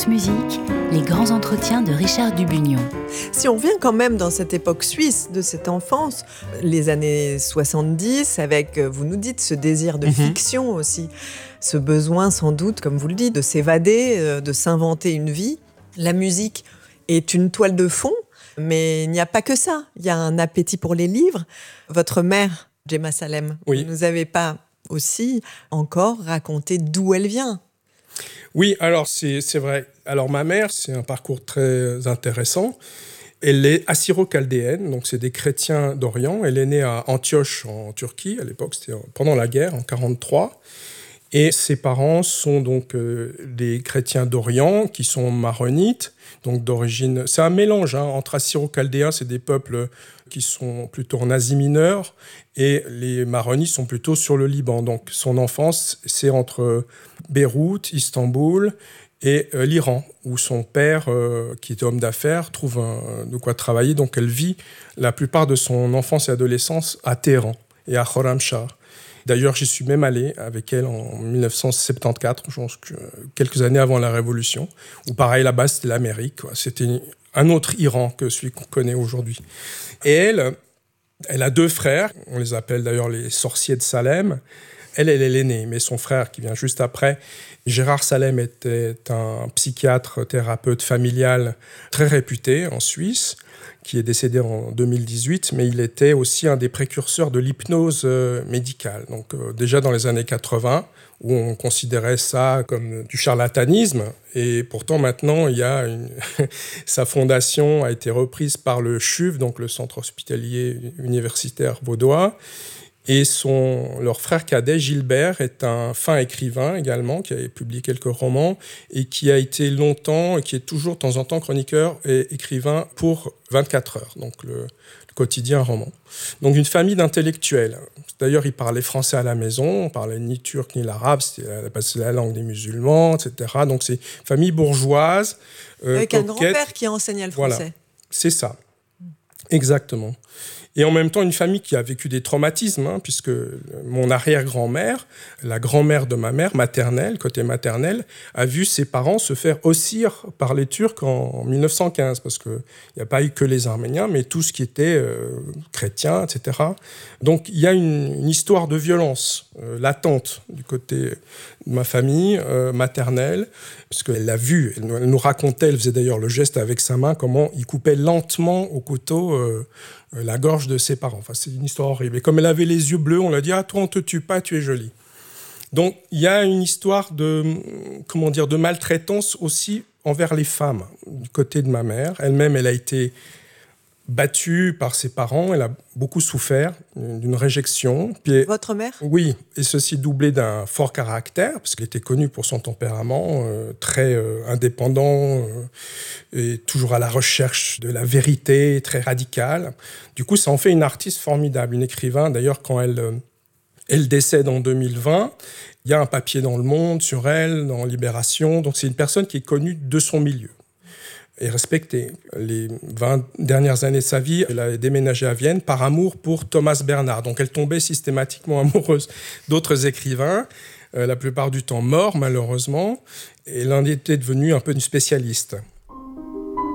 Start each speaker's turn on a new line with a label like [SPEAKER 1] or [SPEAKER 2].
[SPEAKER 1] France Musique, les grands entretiens de Richard Dubugnon.
[SPEAKER 2] Si on vient quand même dans cette époque suisse de cette enfance, les années 70, avec, vous nous dites, ce désir de fiction aussi, ce besoin sans doute, comme vous le dites, de s'évader, de s'inventer une vie. La musique est une toile de fond, mais il n'y a pas que ça. Il y a un appétit pour les livres. Votre mère, Gemma Salem,
[SPEAKER 3] oui.
[SPEAKER 2] Vous ne nous avez pas aussi encore raconté d'où elle vient.
[SPEAKER 3] Oui, alors c'est vrai. Alors ma mère, c'est un parcours très intéressant. Elle est assyro-chaldéenne, donc c'est des chrétiens d'Orient. Elle est née à Antioche, en Turquie, à l'époque, c'était pendant la guerre, en 1943. Et ses parents sont donc des chrétiens d'Orient, qui sont maronites, donc d'origine... C'est un mélange entre assyro-chaldéens, c'est des peuples qui sont plutôt en Asie mineure, et les maronites sont plutôt sur le Liban. Donc son enfance, c'est entre Beyrouth, Istanbul et l'Iran, où son père, qui était homme d'affaires, trouve de quoi travailler. Donc elle vit la plupart de son enfance et adolescence à Téhéran et à Khorramshahr. D'ailleurs, j'y suis même allé avec elle en 1974, je pense que quelques années avant la Révolution, où pareil, là-bas, c'était l'Amérique. C'était un autre Iran que celui qu'on connaît aujourd'hui. Et elle a deux frères, on les appelle d'ailleurs les sorciers de Salem. Elle est l'aînée, mais son frère, qui vient juste après, Gérard Salem, était un psychiatre, thérapeute familial très réputé en Suisse, qui est décédé en 2018, mais il était aussi un des précurseurs de l'hypnose médicale. Donc déjà dans les années 80, où on considérait ça comme du charlatanisme, et pourtant maintenant, sa fondation a été reprise par le CHUV, donc le Centre hospitalier universitaire vaudois, et leur frère cadet, Gilbert, est un fin écrivain également, qui a publié quelques romans et qui a été longtemps, et qui est toujours de temps en temps chroniqueur et écrivain pour 24 heures, donc le quotidien roman. Donc une famille d'intellectuels. D'ailleurs, ils parlaient français à la maison, on parlait ni turc ni l'arabe, c'était la langue des musulmans, etc. Donc c'est une famille bourgeoise.
[SPEAKER 2] Avec un grand-père qui enseignait le français.
[SPEAKER 3] Voilà, c'est ça, exactement. Et en même temps, une famille qui a vécu des traumatismes, puisque mon arrière-grand-mère, la grand-mère de ma mère, maternelle, côté maternel, a vu ses parents se faire ossir par les Turcs en 1915, parce qu'il n'y a pas eu que les Arméniens, mais tout ce qui était chrétien, etc. Donc il y a une histoire de violence latente du côté de ma famille maternelle, parce qu'elle l'a vu, elle nous racontait, elle faisait d'ailleurs le geste avec sa main, comment il coupait lentement au couteau la gorge de ses parents. Enfin, c'est une histoire horrible. Et comme elle avait les yeux bleus, on l'a dit « Ah, toi, on ne te tue pas, tu es jolie ». Donc, il y a une histoire de maltraitance aussi envers les femmes, du côté de ma mère. Elle-même, elle a été battue par ses parents, elle a beaucoup souffert d'une réjection. Puis,
[SPEAKER 2] votre mère ?
[SPEAKER 3] Oui, et ceci doublé d'un fort caractère, parce qu'elle était connue pour son tempérament très indépendant et toujours à la recherche de la vérité, très radicale. Du coup, ça en fait une artiste formidable, une écrivain. D'ailleurs, quand elle décède en 2020, il y a un papier dans Le Monde sur elle, dans Libération. Donc c'est une personne qui est connue de son milieu et respectée. Les 20 dernières années de sa vie, elle a déménagé à Vienne par amour pour Thomas Bernhard. Donc elle tombait systématiquement amoureuse d'autres écrivains, la plupart du temps morts malheureusement, et l'un était devenu un peu une spécialiste.